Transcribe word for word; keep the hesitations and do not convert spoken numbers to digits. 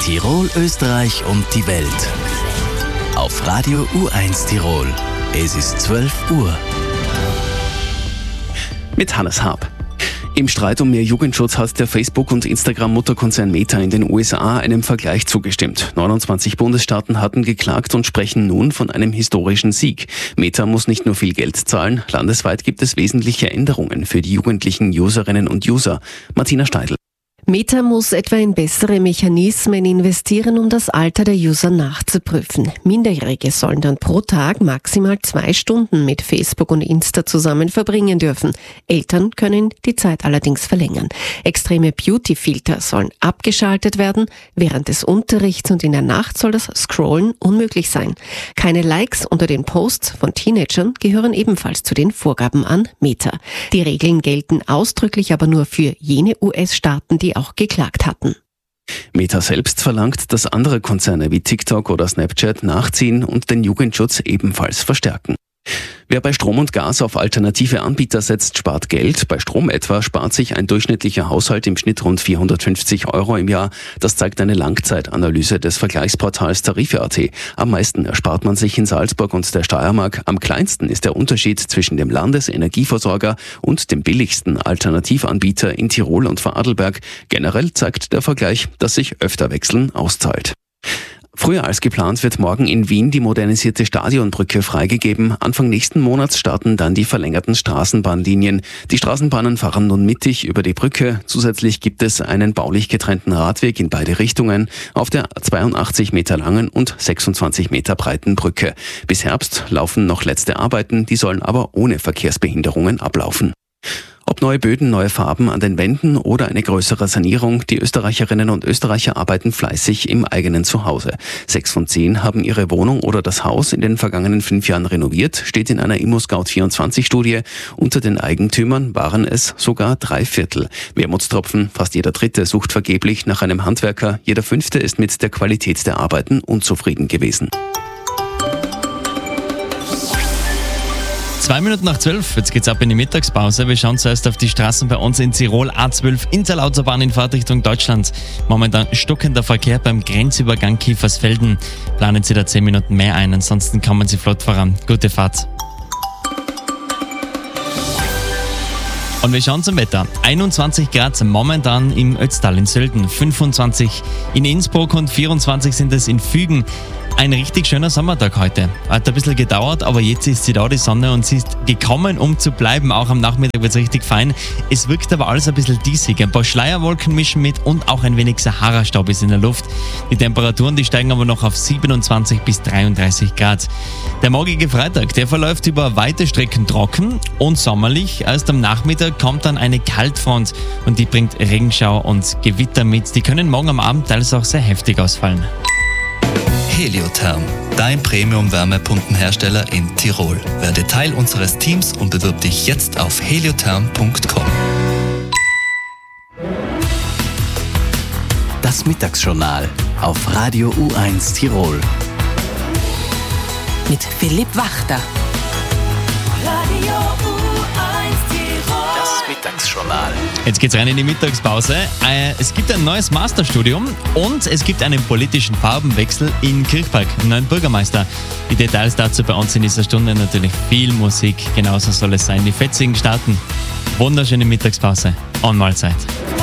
Tirol, Österreich und die Welt. Auf Radio U eins Tirol. Es ist zwölf Uhr. Mit Hannes Haab. Im Streit um mehr Jugendschutz hat der Facebook- und Instagram-Mutterkonzern Meta in den U S A einem Vergleich zugestimmt. neunundzwanzig Bundesstaaten hatten geklagt und sprechen nun von einem historischen Sieg. Meta muss nicht nur viel Geld zahlen, landesweit gibt es wesentliche Änderungen für die jugendlichen Userinnen und User. Martina Steidl. Meta muss etwa in bessere Mechanismen investieren, um das Alter der User nachzuprüfen. Minderjährige sollen dann pro Tag maximal zwei Stunden mit Facebook und Insta zusammen verbringen dürfen. Eltern können die Zeit allerdings verlängern. Extreme Beauty-Filter sollen abgeschaltet werden. Während des Unterrichts und in der Nacht soll das Scrollen unmöglich sein. Keine Likes unter den Posts von Teenagern gehören ebenfalls zu den Vorgaben an Meta. Die Regeln gelten ausdrücklich aber nur für jene U S-Staaten, die auch geklagt hatten. Meta selbst verlangt, dass andere Konzerne wie TikTok oder Snapchat nachziehen und den Jugendschutz ebenfalls verstärken. Wer bei Strom und Gas auf alternative Anbieter setzt, spart Geld. Bei Strom etwa spart sich ein durchschnittlicher Haushalt im Schnitt rund vierhundertfünfzig Euro im Jahr. Das zeigt eine Langzeitanalyse des Vergleichsportals Tarife punkt at. Am meisten erspart man sich in Salzburg und der Steiermark. Am kleinsten ist der Unterschied zwischen dem Landesenergieversorger und dem billigsten Alternativanbieter in Tirol und Vorarlberg. Generell zeigt der Vergleich, dass sich öfter Wechseln auszahlt. Früher als geplant wird morgen in Wien die modernisierte Stadionbrücke freigegeben. Anfang nächsten Monats starten dann die verlängerten Straßenbahnlinien. Die Straßenbahnen fahren nun mittig über die Brücke. Zusätzlich gibt es einen baulich getrennten Radweg in beide Richtungen auf der zweiundachtzig Meter langen und sechsundzwanzig Meter breiten Brücke. Bis Herbst laufen noch letzte Arbeiten, die sollen aber ohne Verkehrsbehinderungen ablaufen. Ob neue Böden, neue Farben an den Wänden oder eine größere Sanierung, die Österreicherinnen und Österreicher arbeiten fleißig im eigenen Zuhause. Sechs von zehn haben ihre Wohnung oder das Haus in den vergangenen fünf Jahren renoviert, steht in einer ImmoScout vierundzwanzig Studie. Unter den Eigentümern waren es sogar drei Viertel. Wermutstropfen, fast jeder Dritte sucht vergeblich nach einem Handwerker, jeder Fünfte ist mit der Qualität der Arbeiten unzufrieden gewesen. Zwei Minuten nach zwölf, jetzt geht's ab in die Mittagspause. Wir schauen zuerst auf die Straßen bei uns in Tirol. A zwölf Interlautobahn in Fahrtrichtung Deutschland. Momentan stockender Verkehr beim Grenzübergang Kiefersfelden. Planen Sie da zehn Minuten mehr ein, ansonsten kommen Sie flott voran. Gute Fahrt. Und wir schauen zum Wetter. einundzwanzig Grad momentan im Ötztal in Sölden, fünfundzwanzig in Innsbruck und vierundzwanzig sind es in Fügen. Ein richtig schöner Sommertag heute. Hat ein bisschen gedauert, aber jetzt ist sie da, die Sonne, und sie ist gekommen, um zu bleiben. Auch am Nachmittag wird es richtig fein. Es wirkt aber alles ein bisschen diesig. Ein paar Schleierwolken mischen mit und auch ein wenig Sahara-Staub ist in der Luft. Die Temperaturen, die steigen aber noch auf siebenundzwanzig bis dreiunddreißig Grad. Der morgige Freitag, der verläuft über weite Strecken trocken und sommerlich. Erst am Nachmittag kommt dann eine Kaltfront und die bringt Regenschauer und Gewitter mit. Die können morgen am Abend teils auch sehr heftig ausfallen. Heliotherm, dein Premium-Wärmepumpenhersteller in Tirol. Werde Teil unseres Teams und bewirb dich jetzt auf heliotherm punkt com. Das Mittagsjournal auf Radio U eins Tirol. Mit Philipp Wachter. Radio U eins Tirol. Das Mittagsjournal. Jetzt geht's rein in die Mittagspause. Es gibt ein neues Masterstudium und es gibt einen politischen Farbenwechsel in Kirchberg, einen neuen Bürgermeister. Die Details dazu bei uns in dieser Stunde, natürlich viel Musik, genauso soll es sein. Die fetzigen starten. Wunderschöne Mittagspause und Mahlzeit.